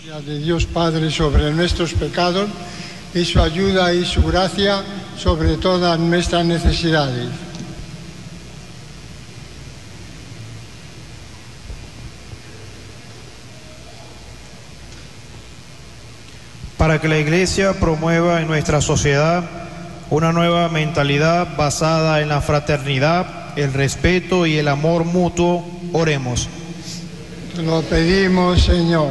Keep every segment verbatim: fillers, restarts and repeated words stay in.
De Dios Padre sobre nuestros pecados y su ayuda y su gracia sobre todas nuestras necesidades. Para que la Iglesia promueva en nuestra sociedad una nueva mentalidad basada en la fraternidad, el respeto y el amor mutuo, oremos. Te lo pedimos, Señor.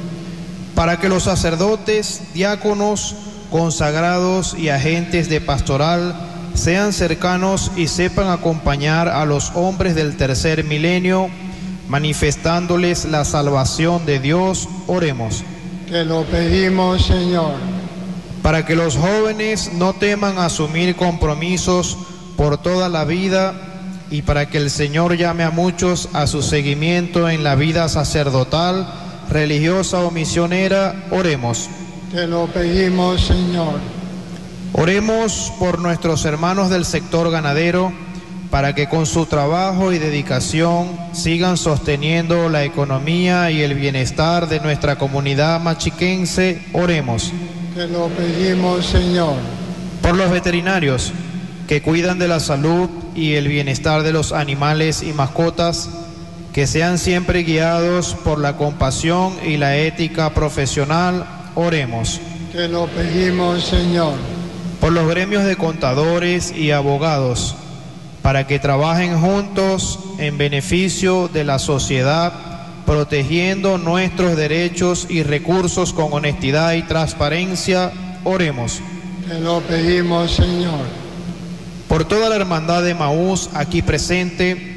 Para que los sacerdotes, diáconos, consagrados y agentes de pastoral sean cercanos y sepan acompañar a los hombres del tercer milenio, manifestándoles la salvación de Dios, oremos. Te lo pedimos, Señor. Para que los jóvenes no teman asumir compromisos por toda la vida y para que el Señor llame a muchos a su seguimiento en la vida sacerdotal, religiosa o misionera, oremos. Te lo pedimos, Señor. Oremos por nuestros hermanos del sector ganadero, para que con su trabajo y dedicación sigan sosteniendo la economía y el bienestar de nuestra comunidad machiquense, oremos. Te lo pedimos, Señor. Por los veterinarios, que cuidan de la salud y el bienestar de los animales y mascotas, que sean siempre guiados por la compasión y la ética profesional, oremos. Te lo pedimos, Señor. Por los gremios de contadores y abogados, para que trabajen juntos en beneficio de la sociedad, protegiendo nuestros derechos y recursos con honestidad y transparencia, oremos. Te lo pedimos, Señor. Por toda la hermandad de Emaús aquí presente,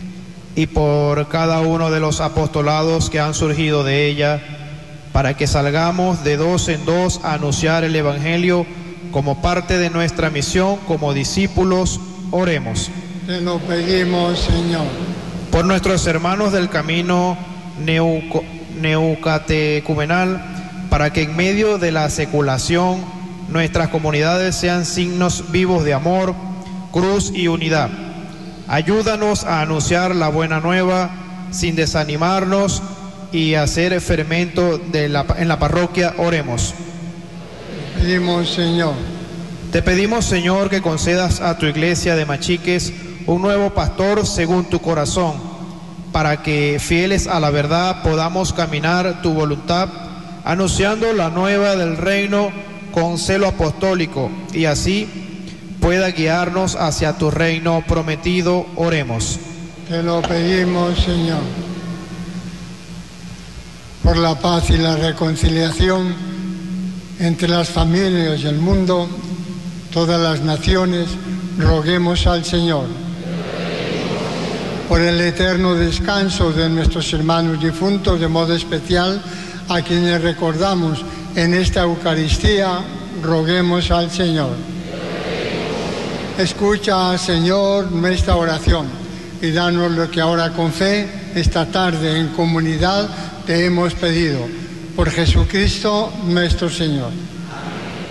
y por cada uno de los apostolados que han surgido de ella, para que salgamos de dos en dos a anunciar el Evangelio como parte de nuestra misión como discípulos, oremos. Te lo pedimos, Señor. Por nuestros hermanos del camino neuco, neucatecumenal, para que en medio de la seculación nuestras comunidades sean signos vivos de amor, cruz y unidad. Ayúdanos a anunciar la buena nueva sin desanimarnos y hacer fermento de la, en la parroquia, oremos. Te pedimos, Señor. Te pedimos, Señor, que concedas a tu iglesia de Machiques un nuevo pastor según tu corazón, para que, fieles a la verdad, podamos caminar tu voluntad, anunciando la nueva del reino con celo apostólico, y así pueda guiarnos hacia tu reino prometido, oremos. Te lo pedimos, Señor. Por la paz y la reconciliación entre las familias y el mundo, todas las naciones, roguemos al Señor. Por el eterno descanso de nuestros hermanos difuntos, de modo especial a quienes recordamos en esta Eucaristía, roguemos al Señor. Escucha, Señor, nuestra oración y danos lo que ahora con fe, esta tarde en comunidad, te hemos pedido. Por Jesucristo nuestro Señor.